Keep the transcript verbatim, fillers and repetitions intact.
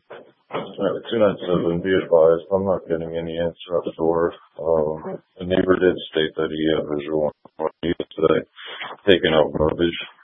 Uh, two nine seven, be advised, I'm not getting any answer out the door. Um, the neighbor did state that he had visual on today, taking out garbage.